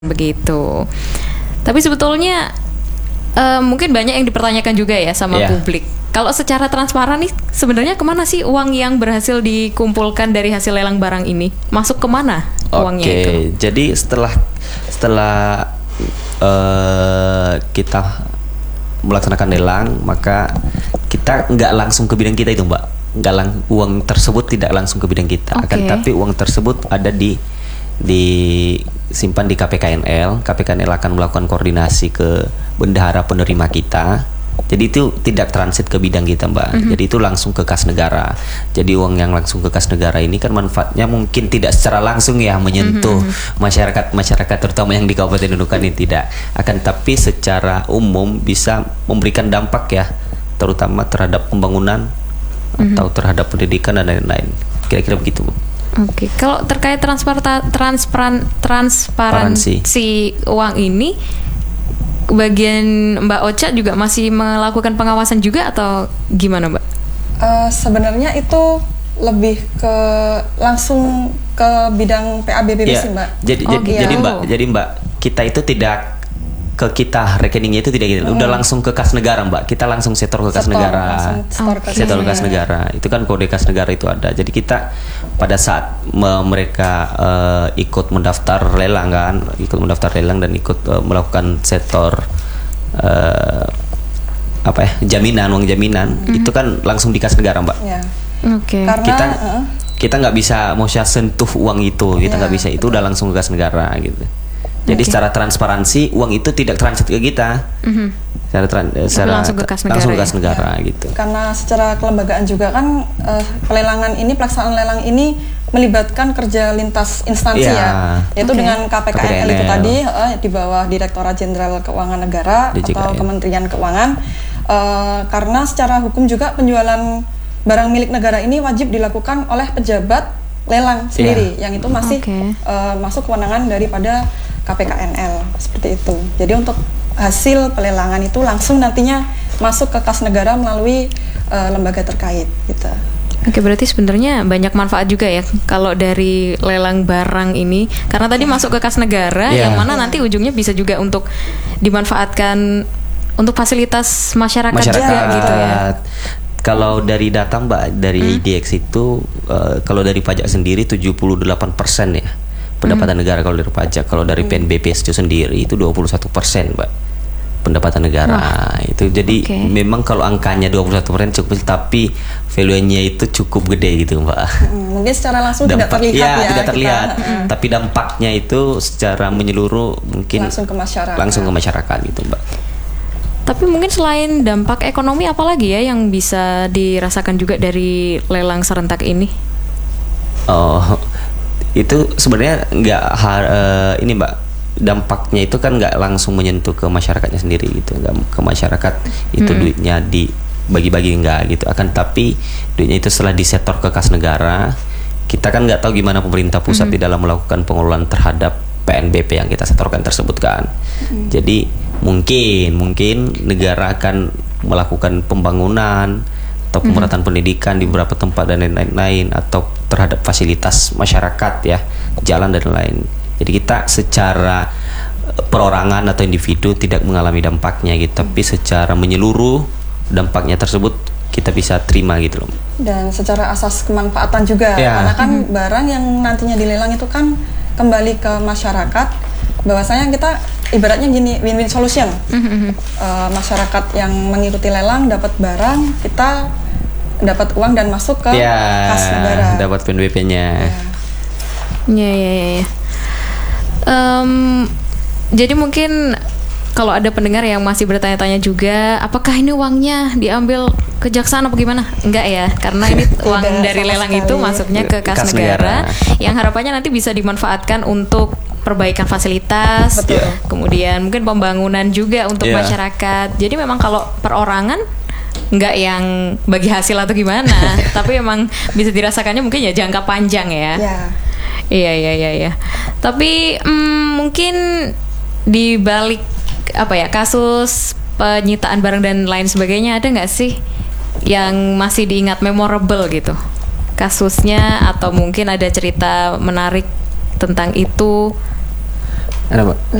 begitu. Tapi sebetulnya mungkin banyak yang dipertanyakan juga ya sama publik. Kalau secara transparan nih, sebenarnya kemana sih uang yang berhasil dikumpulkan dari hasil lelang barang ini? Masuk kemana uangnya itu? Oke, jadi setelah kita melaksanakan lelang, maka kita nggak langsung ke bidang kita itu, Mbak. Uang tersebut tidak langsung ke bidang kita, akan tapi uang tersebut ada disimpan di KPKNL. KPKNL akan melakukan koordinasi ke bendahara penerima kita. Jadi itu tidak transit ke bidang kita, Mbak. Jadi itu langsung ke kas negara. Jadi uang yang langsung ke kas negara ini kan manfaatnya mungkin tidak secara langsung ya menyentuh masyarakat terutama yang di Kabupaten Nunukan ini tidak. Akan tapi secara umum bisa memberikan dampak ya, terutama terhadap pembangunan atau terhadap pendidikan dan lain-lain. Kira-kira begitu, Bu. Oke, kalau terkait transparansi uang ini, bagian Mbak Ocha juga masih melakukan pengawasan juga atau gimana, Mbak? Sebenarnya itu lebih ke langsung ke bidang PABBB sih, Mbak. Jadi Mbak, kita itu tidak ke kita rekeningnya itu tidak gitu. Udah langsung ke kas negara, Mbak. Kita langsung setor ke kas negara. Setor ke kas negara. Itu kan kode kas negara itu ada. Jadi kita pada saat mereka ikut mendaftar lelang dan ikut melakukan setor uang jaminan itu kan langsung di kas negara, Mbak. Karena kita nggak bisa mau sentuh uang itu, kita nggak bisa, itu udah langsung ke kas negara gitu. Jadi secara transparansi uang itu tidak transit ke kita, langsung ke kas negara, gitu. Karena secara kelembagaan juga kan pelelangan ini, pelaksanaan lelang ini melibatkan kerja lintas instansi yaitu dengan KPKNL itu tadi di bawah Direktorat Jenderal Keuangan Negara atau Kementerian Keuangan. Karena secara hukum juga penjualan barang milik negara ini wajib dilakukan oleh pejabat lelang sendiri, yang itu masih masuk kewenangan daripada KPKNL, seperti itu. Jadi untuk hasil pelelangan itu langsung nantinya masuk ke kas negara melalui lembaga terkait gitu. Oke, berarti sebenarnya banyak manfaat juga ya kalau dari lelang barang ini, karena tadi masuk ke kas negara yang mana nanti ujungnya bisa juga untuk dimanfaatkan untuk fasilitas masyarakat juga gitu ya. Kalau dari data, Mbak, dari IDX itu kalau dari pajak sendiri 78% ya pendapatan negara kalau dari pajak. Kalau dari PNBP itu sendiri itu 21%, Mbak, pendapatan negara. Itu jadi memang kalau angkanya 21% cukup, tapi value-nya itu cukup gede gitu, Mbak. Mungkin secara langsung tidak terlihat tidak terlihat, tapi dampaknya itu secara menyeluruh mungkin langsung ke masyarakat gitu, Mbak. Tapi mungkin selain dampak ekonomi, apalagi ya yang bisa dirasakan juga dari lelang serentak ini? Itu sebenarnya ini, Mbak, dampaknya itu kan nggak langsung menyentuh ke masyarakatnya sendiri gitu, nggak ke masyarakat itu duitnya dibagi-bagi, nggak gitu. Akan tapi duitnya itu setelah disetor ke kas negara, kita kan nggak tahu gimana pemerintah pusat di dalam melakukan pengelolaan terhadap PNBP yang kita setorkan tersebut kan. Jadi mungkin negara akan melakukan pembangunan atau pemerataan pendidikan di beberapa tempat dan lain-lain, atau terhadap fasilitas masyarakat ya, jalan dan lain. Jadi kita secara perorangan atau individu tidak mengalami dampaknya gitu, tapi secara menyeluruh dampaknya tersebut kita bisa terima gitu loh. Dan secara asas kemanfaatan juga, karena kan barang yang nantinya dilelang itu kan kembali ke masyarakat, bahwasanya kita ibaratnya gini, win-win solution. Masyarakat yang mengikuti lelang dapat barang, kita dapat uang dan masuk ke kas negara, dapat PNBP-nya. Jadi mungkin kalau ada pendengar yang masih bertanya-tanya juga, apakah ini uangnya diambil kejaksaan apa gimana? Enggak ya, karena ini uang dari lelang itu masuknya ke kas negara, yang harapannya nanti bisa dimanfaatkan untuk perbaikan fasilitas, kemudian mungkin pembangunan juga untuk masyarakat. Jadi memang kalau perorangan nggak yang bagi hasil atau gimana, tapi emang bisa dirasakannya mungkin ya jangka panjang ya. Iya. Tapi mungkin di balik kasus penyitaan barang dan lain sebagainya, ada nggak sih yang masih diingat memorable gitu kasusnya, atau mungkin ada cerita menarik tentang itu? Ada Pak?